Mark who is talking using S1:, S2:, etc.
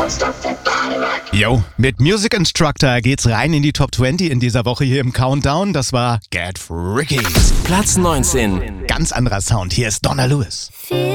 S1: Yo, mit Music Instructor geht's rein in die Top 20 in dieser Woche hier im Countdown. Das war Get Freaky.
S2: Platz 19.
S1: Ganz anderer Sound. Hier ist Donna Lewis.